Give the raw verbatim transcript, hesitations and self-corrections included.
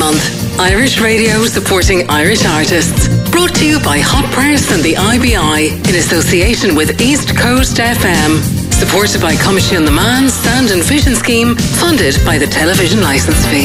month. Irish Radio supporting Irish artists. Brought to you by Hot Press and the I B I in association with East Coast F M. Supported by Commission on the Man Sound and Vision Scheme, funded by the Television Licence Fee.